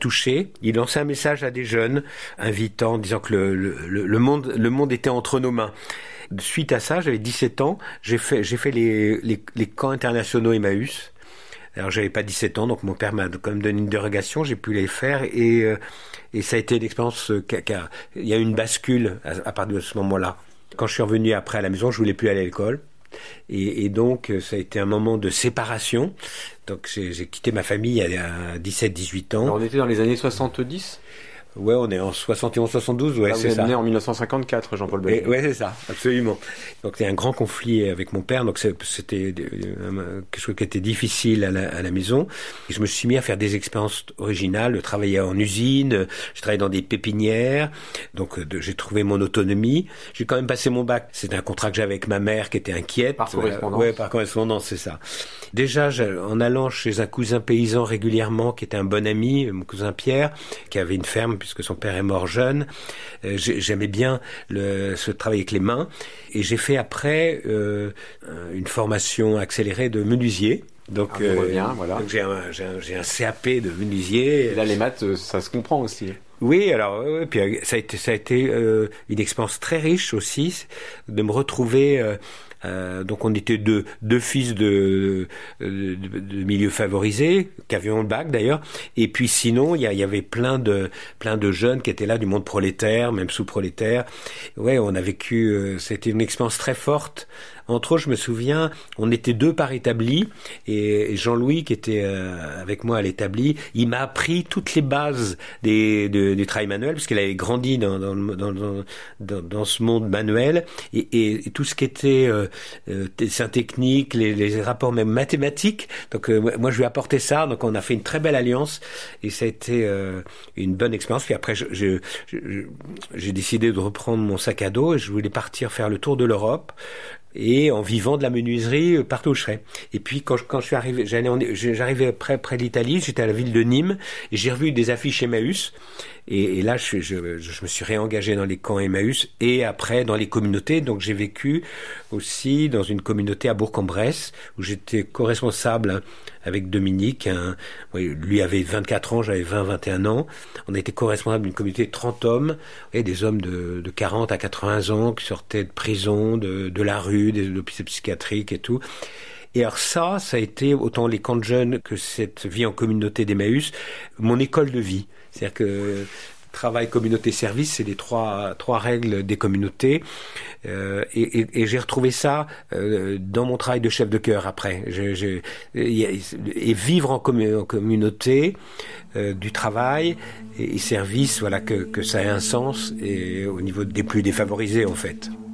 touché. Il lançait un message à des jeunes, invitant, disant que le monde était entre nos mains. Suite à ça, j'avais 17 ans, j'ai fait les camps internationaux Emmaüs. Alors j'avais pas 17 ans, donc mon père m'a quand même donné une dérogation, j'ai pu les faire et ça a été une expérience il y a eu une bascule à partir de ce moment-là. Quand je suis revenu après à la maison, je voulais plus aller à l'école. Et donc, ça a été un moment de séparation. Donc, j'ai quitté ma famille à 17-18 ans. Alors, on était dans les années 70 ? Ouais, on est en 71-72, ouais, c'est ça. Vous êtes né en 1954, Jean-Paul Belge. Ouais, c'est ça, absolument. Donc, il y a un grand conflit avec mon père, donc c'était quelque chose qui était difficile à la maison. Et je me suis mis à faire des expériences originales, de travailler en usine, je travaillais dans des pépinières, donc j'ai trouvé mon autonomie. J'ai quand même passé mon bac. C'était un contrat que j'avais avec ma mère qui était inquiète. Par correspondance. Ouais, par correspondance, c'est ça. Déjà, en allant chez un cousin paysan régulièrement, qui était un bon ami, mon cousin Pierre, qui avait une ferme, puisque son père est mort jeune. J'aimais bien ce travail avec les mains. Et j'ai fait après une formation accélérée de menuisier. Donc, voilà. Donc j'ai un CAP de menuisier. Et là, les maths, ça se comprend aussi. Oui, alors puis ça a été une expérience très riche aussi de me retrouver. Donc on était deux fils de milieux favorisés, qui avions le bac d'ailleurs, et puis sinon il y avait plein de jeunes qui étaient là du monde prolétaire, même sous-prolétaire. Ouais, on a vécu, c'était une expérience très forte. Entre autres, je me souviens, on était 2 par établi, et Jean-Louis, qui était avec moi à l'établi, il m'a appris toutes les bases du travail manuel, parce qu'il avait grandi dans ce monde manuel, et tout ce qui était dessin technique, les rapports même mathématiques. Donc moi, je lui ai apporté ça, donc on a fait une très belle alliance, et ça a été une bonne expérience. Puis après, j'ai décidé de reprendre mon sac à dos, et je voulais partir faire le tour de l'Europe, et en vivant de la menuiserie partout où je serais. Et puis quand je suis arrivé, j'arrivais près de l'Italie, j'étais à la ville de Nîmes, et j'ai revu des affiches Emmaüs, et là je me suis réengagé dans les camps Emmaüs, et après dans les communautés. Donc j'ai vécu aussi dans une communauté à Bourg-en-Bresse, où j'étais co-responsable avec Dominique. Lui avait 24 ans, j'avais 21 ans. On a été co-responsable d'une communauté de 30 hommes, et des hommes de 40 à 80 ans qui sortaient de prison, de la rue, des hôpitaux psychiatriques et tout. Et alors ça a été, autant les camps de jeunes que cette vie en communauté d'Emmaüs, mon école de vie. C'est-à-dire que travail, communauté, service, c'est les trois règles des communautés. Et j'ai retrouvé ça dans mon travail de chef de chœur après. Et vivre en communauté, du travail et service, voilà, que ça ait un sens, et au niveau des plus défavorisés en fait.